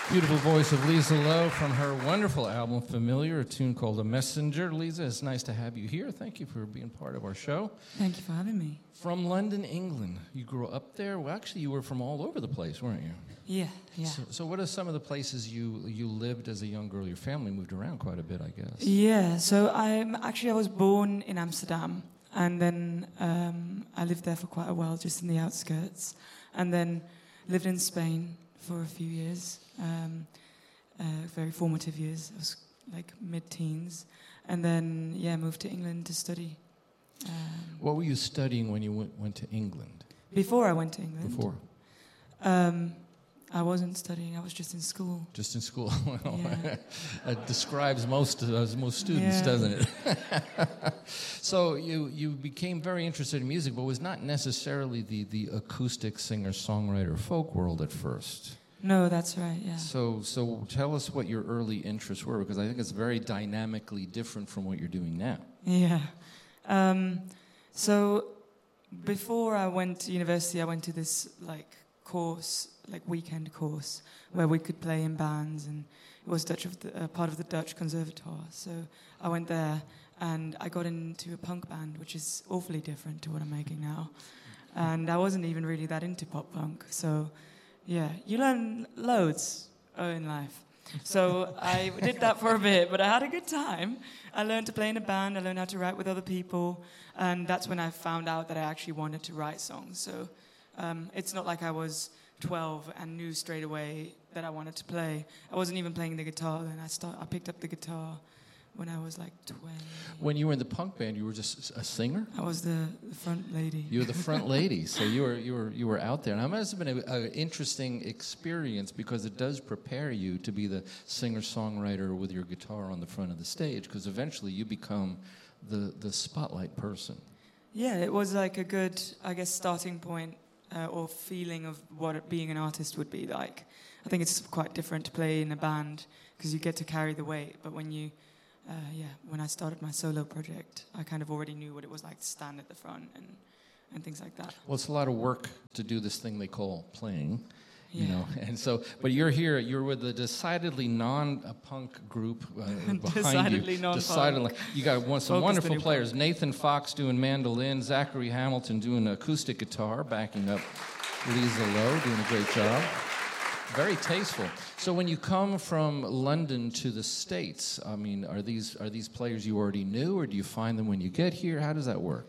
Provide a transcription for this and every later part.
Beautiful voice of Lisa Lowe from her wonderful album, Familiar, a tune called A Messenger. Lisa, it's nice to have you here. Thank you for being part of our show. Thank you for having me. From London, England. You grew up there? Well, actually, you were from all over the place, weren't you? Yeah. So what are some of the places you lived as a young girl? Your family moved around quite a bit, I guess. Yeah, so I was born in Amsterdam, and then I lived there for quite a while, just in the outskirts, and then lived in Spain for a few years, very formative years. I was like mid-teens, and then moved to England to study. What were you studying when you went to England? Before I went to England? Before? I wasn't studying, I was just in school. Just in school? Well, yeah. That describes most students, yeah. doesn't it? So you became very interested in music, but was not necessarily the acoustic singer-songwriter folk world at first. No, that's right, yeah. So tell us what your early interests were, because I think it's very dynamically different from what you're doing now. Yeah. So before I went to university, I went to this weekend course where we could play in bands, and it was part of the Dutch Conservatoire. So I went there and I got into a punk band, which is awfully different to what I'm making now. And I wasn't even really that into pop punk. So yeah, you learn loads in life. So I did that for a bit, but I had a good time. I learned to play in a band, I learned how to write with other people, and that's when I found out that I actually wanted to write songs. So it's not like I was 12 and knew straight away that I wanted to play. I wasn't even playing the guitar then. I picked up the guitar when I was like 20. When you were in the punk band, you were just a singer? I was the front lady. You were the front lady, so you were out there. And that must have been an interesting experience, because it does prepare you to be the singer-songwriter with your guitar on the front of the stage, because eventually you become the spotlight person. Yeah, it was like a good, I guess, starting point or feeling of what being an artist would be like. I think it's quite different to play in a band because you get to carry the weight. But when I started my solo project, I kind of already knew what it was like to stand at the front and things like that. Well, it's a lot of work to do this thing they call playing. Yeah. You know, and so, but you're here. You're with a decidedly non-punk group behind decidedly you. Non-punk. Decidedly, you got some wonderful players. Punk. Nathan Fox doing mandolin, Zachary Hamilton doing acoustic guitar, backing up Lisa Lowe, doing a great job. Very tasteful. So, when you come from London to the States, I mean, are these players you already knew, or do you find them when you get here? How does that work?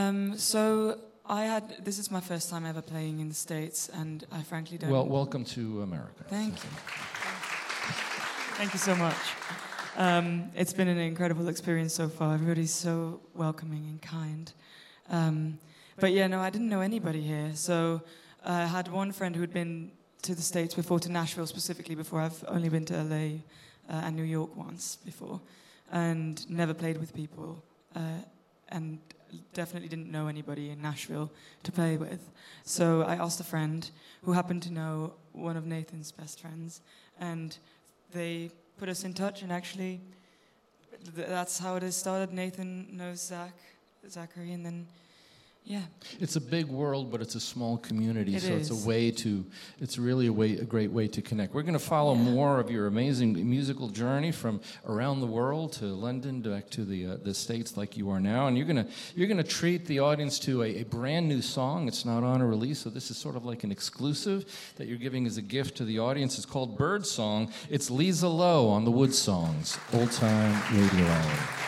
This is my first time ever playing in the States, and I frankly don't... Well, welcome to America. Thank you. Thank you so much. It's been an incredible experience so far. Everybody's so welcoming and kind. But yeah, no, I didn't know anybody here. So I had one friend who had been to the States before, to Nashville specifically before. I've only been to LA and New York once before, and never played with people. And definitely didn't know anybody in Nashville to play with. So I asked a friend who happened to know one of Nathan's best friends, and they put us in touch, and actually that's how it has started. Nathan knows Zachary, and then yeah. It's a big world, but it's a small community, it so is. It's really a great way to connect. We're going to follow more of your amazing musical journey from around the world to London, back to the States, like you are now, and you're going to treat the audience to a brand new song. It's not on a release, so this is sort of like an exclusive that you're giving as a gift to the audience. It's called Bird Song. It's Lisa Lowe on the Wood Songs, Old Time Radio Hour.